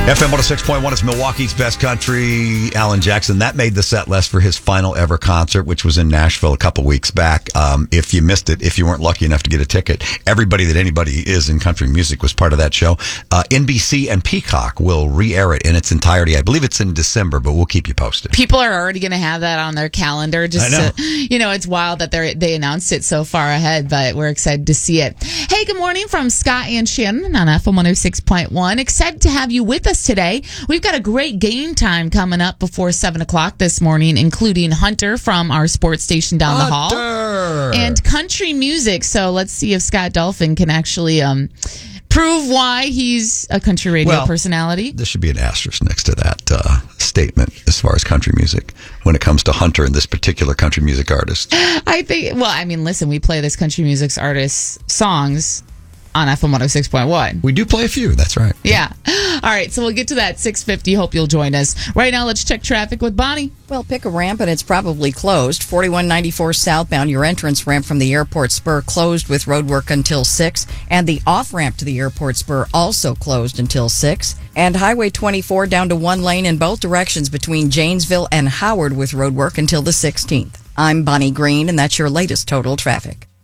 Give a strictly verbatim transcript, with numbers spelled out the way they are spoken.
F M one oh six point one is Milwaukee's best country. Alan Jackson. That made the set list for his final ever concert, which was in Nashville a couple weeks back. Um, if you missed it, if you weren't lucky enough to get a ticket, everybody that anybody is in country music was part of that show. Uh, N B C and Peacock will re-air it in its entirety. I believe it's in December, but we'll keep you posted. People are already going to have that on their calendar. Just I know. To, you know, it's wild that they they announced it so far ahead, but we're excited to see it. Hey, good morning from Scott and Shannon on F M one oh six point one. Excited to have you with us today. We've got a great game time coming up before seven o'clock this morning, including Hunter from our sports station down the hall. Hunter! And country music. So let's see if Scott Dolphin can actually um, prove why he's a country radio Well, personality. There should be an asterisk next to that uh, statement as far as country music when it comes to Hunter and this particular country music artist. I think, well, I mean, listen, we play this country music artist's songs on F M one oh six point one. We do play a few, that's right. Yeah. All right, so we'll get to that six fifty. Hope you'll join us. Right now, let's check traffic with Bonnie. Well, pick a ramp, and it's probably closed. forty-one ninety-four southbound, your entrance ramp from the airport spur closed with road work until six, and the off-ramp to the airport spur also closed until six. And Highway twenty-four down to one lane in both directions between Janesville and Howard with road work until the sixteenth. I'm Bonnie Green, and that's your latest total traffic.